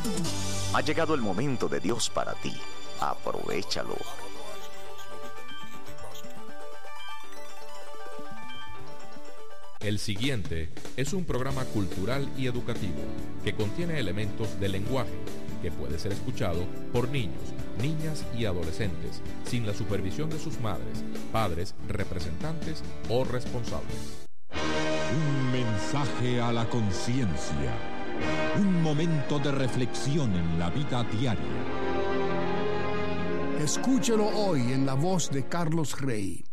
Ha llegado el momento de Dios para ti. Aprovéchalo. El siguiente es un programa cultural y educativo que contiene elementos de lenguaje que puede ser escuchado por niños, niñas y adolescentes sin la supervisión de sus madres, padres, representantes o responsables. Un mensaje a la conciencia. Un momento de reflexión en la vida diaria. Escúchelo hoy en la voz de Carlos Rey.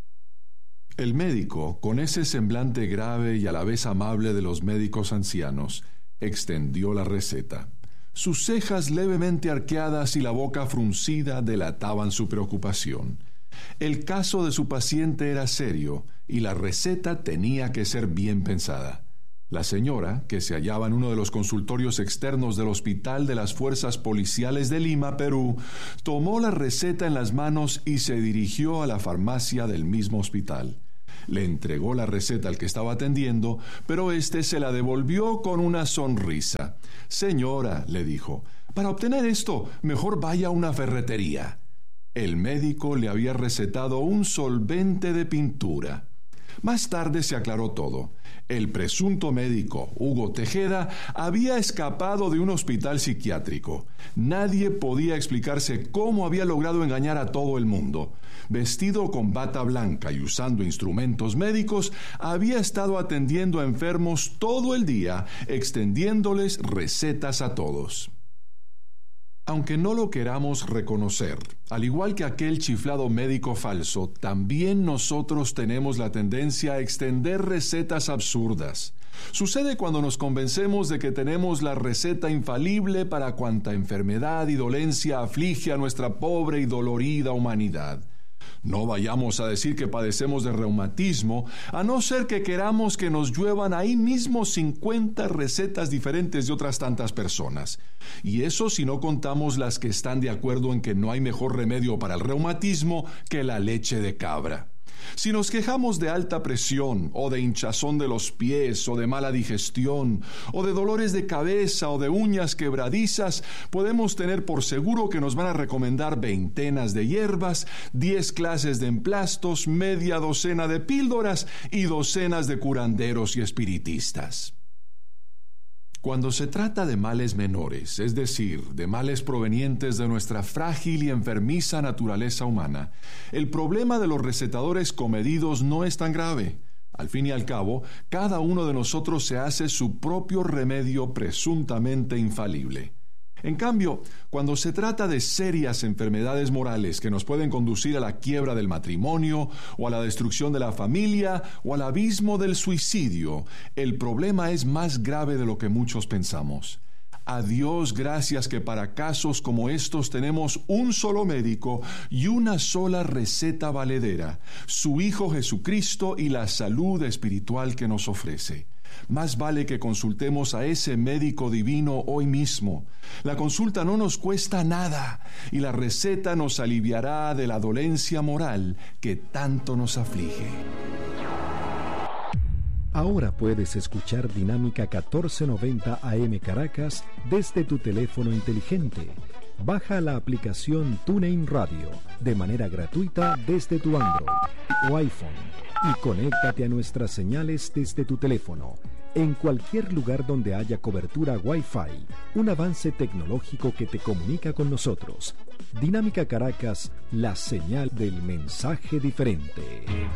El médico, con ese semblante grave y a la vez amable de los médicos ancianos, extendió la receta. Sus cejas levemente arqueadas y la boca fruncida delataban su preocupación. El caso de su paciente era serio y la receta tenía que ser bien pensada. La señora, que se hallaba en uno de los consultorios externos del Hospital de las Fuerzas Policiales de Lima, Perú, tomó la receta en las manos y se dirigió a la farmacia del mismo hospital. Le entregó la receta al que estaba atendiendo, pero éste se la devolvió con una sonrisa. «Señora», le dijo, «para obtener esto, mejor vaya a una ferretería». El médico le había recetado un solvente de pintura. Más tarde se aclaró todo. El presunto médico, Hugo Tejeda, había escapado de un hospital psiquiátrico. Nadie podía explicarse cómo había logrado engañar a todo el mundo. Vestido con bata blanca y usando instrumentos médicos, había estado atendiendo a enfermos todo el día, extendiéndoles recetas a todos. Aunque no lo queramos reconocer, al igual que aquel chiflado médico falso, también nosotros tenemos la tendencia a extender recetas absurdas. Sucede cuando nos convencemos de que tenemos la receta infalible para cuanta enfermedad y dolencia aflige a nuestra pobre y dolorida humanidad. No vayamos a decir que padecemos de reumatismo, a no ser que queramos que nos lluevan ahí mismo 50 recetas diferentes de otras tantas personas. Y eso si no contamos las que están de acuerdo en que no hay mejor remedio para el reumatismo que la leche de cabra. Si nos quejamos de alta presión, o de hinchazón de los pies, o de mala digestión, o de dolores de cabeza, o de uñas quebradizas, podemos tener por seguro que nos van a recomendar veintenas de hierbas, 10 clases de emplastos, media docena de píldoras y docenas de curanderos y espiritistas. Cuando se trata de males menores, es decir, de males provenientes de nuestra frágil y enfermiza naturaleza humana, el problema de los recetadores comedidos no es tan grave. Al fin y al cabo, cada uno de nosotros se hace su propio remedio presuntamente infalible. En cambio, cuando se trata de serias enfermedades morales que nos pueden conducir a la quiebra del matrimonio, o a la destrucción de la familia, o al abismo del suicidio, el problema es más grave de lo que muchos pensamos. A Dios gracias que para casos como estos tenemos un solo médico y una sola receta valedera, su Hijo Jesucristo y la salud espiritual que nos ofrece. Más vale que consultemos a ese médico divino hoy mismo. La consulta no nos cuesta nada y la receta nos aliviará de la dolencia moral que tanto nos aflige. Ahora puedes escuchar Dinámica 1490 AM Caracas desde tu teléfono inteligente. Baja la aplicación TuneIn Radio de manera gratuita desde tu Android o iPhone y conéctate a nuestras señales desde tu teléfono en cualquier lugar donde haya cobertura Wi-Fi, un avance tecnológico que te comunica con nosotros. Dinámica Caracas, la señal del mensaje diferente.